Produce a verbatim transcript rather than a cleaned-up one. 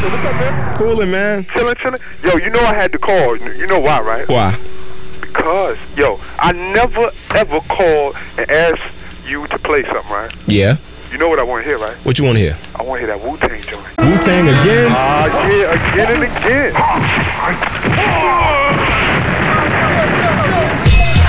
What's up, man? Coolin', man. Chillin', chillin'. Yo, you know I had to call. You know why, right? Why? Because, yo, I never ever called and asked you to play something, right? Yeah. You know what I want to hear, right? What you want to hear? I want to hear that Wu-Tang joint. Wu-Tang again? Ah, uh, yeah, again and again.